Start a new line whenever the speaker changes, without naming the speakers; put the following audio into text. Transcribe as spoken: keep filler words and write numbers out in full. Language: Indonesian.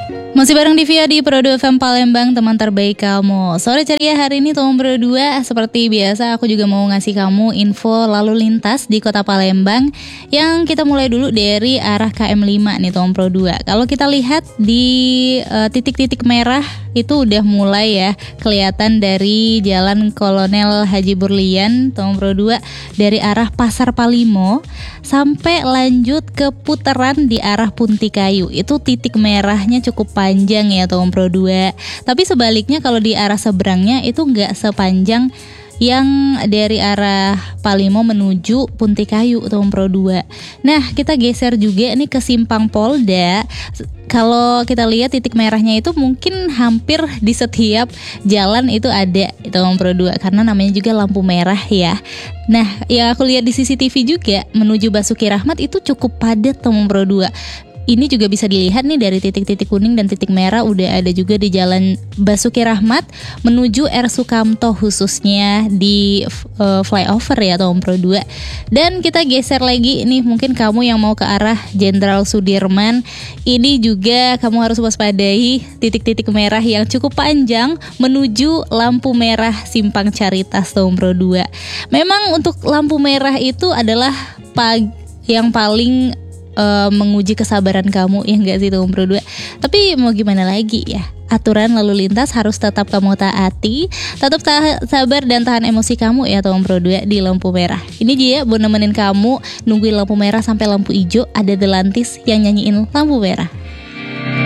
Masih bareng Divya di Pro dua F M Palembang, teman terbaik kamu. Sore ceria hari ini teman Pro dua. Seperti biasa aku juga mau ngasih kamu info lalu lintas di kota Palembang. Yang kita mulai dulu dari arah K M lima nih teman Pro dua. Kalau kita lihat di uh, titik-titik merah itu udah mulai ya kelihatan dari Jalan Kolonel Haji Burlian teman Pro dua, dari arah Pasar Palimo sampai lanjut ke putaran di arah Puntikayu. Itu titik merahnya cukup panjang ya teman Pro dua. Tapi sebaliknya kalau di arah seberangnya itu nggak sepanjang yang dari arah Palimo menuju Puntikayu teman Pro dua. Nah kita geser juga nih ke Simpang Polda. Kalau kita lihat titik merahnya itu mungkin hampir di setiap jalan itu ada teman Pro dua, karena namanya juga lampu merah ya. Nah yang aku lihat di C C T V juga menuju Basuki Rahmat itu cukup padat teman Pro dua. Ini juga bisa dilihat nih dari titik-titik kuning dan titik merah udah ada juga di Jalan Basuki Rahmat menuju R Sukamto, khususnya di uh, flyover ya teman Pro dua. Dan kita geser lagi nih, mungkin kamu yang mau ke arah Jenderal Sudirman, ini juga kamu harus waspadai titik-titik merah yang cukup panjang menuju lampu merah Simpang Caritas teman Pro dua. Memang untuk lampu merah itu adalah pag- yang paling Uh, menguji kesabaran kamu, ya enggak sih teman Pro dua. Tapi mau gimana lagi ya, aturan lalu lintas harus tetap kamu taati. Tetap ta- sabar dan tahan emosi kamu ya teman Pro dua di lampu merah. Ini dia buat nemenin kamu nungguin lampu merah sampai lampu hijau. Ada Delantis yang nyanyiin lampu merah.